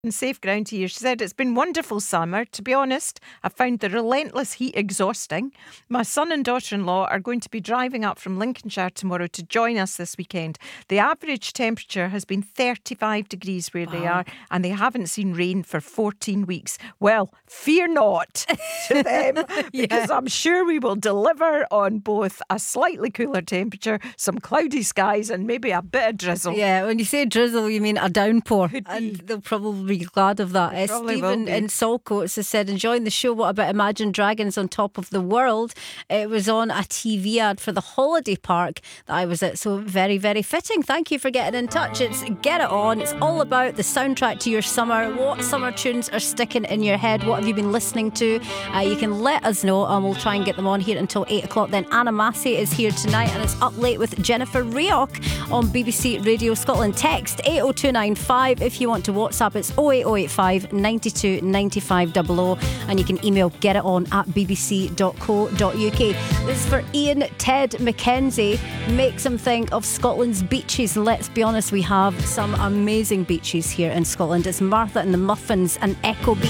And safe ground here. She said, it's been wonderful summer. To be honest, I found the relentless heat exhausting. My son and daughter-in-law are going to be driving up from Lincolnshire tomorrow to join us this weekend. The average temperature has been 35 degrees where they are, and they haven't seen rain for 14 weeks. Well, fear not to them, because I'm sure we will deliver on both a slightly cooler temperature, some cloudy skies, and maybe a bit of drizzle. Yeah, when you say drizzle, you mean a downpour. And they'll probably be glad of that. Stephen in Saltcoats has said, enjoying the show. What about Imagine Dragons on Top of the World? It was on a TV ad for the holiday park that I was at, so very, very fitting. Thank you for getting in touch. It's Get It On. It's all about the soundtrack to your summer. What summer tunes are sticking in your head? What have you been listening to? You can let us know, and we'll try and get them on here until 8 o'clock. Then Anna Massey is here tonight, and it's Up Late with Jennifer Rioch on BBC Radio Scotland. Text 80295 if you want to WhatsApp. It's 08085 92 95 00, and you can email getiton@bbc.co.uk. This is for Ian Ted McKenzie. Makes him think of Scotland's beaches. Let's be honest, we have some amazing beaches here in Scotland. It's Martha and the Muffins and Echo Beach.